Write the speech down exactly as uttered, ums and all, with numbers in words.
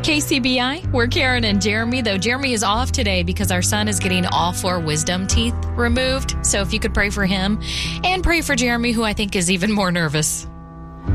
K C B I, we're Karen and Jeremy, though Jeremy is off today because our son is getting all four wisdom teeth removed. So if you could pray for him and pray for Jeremy, who I think is even more nervous.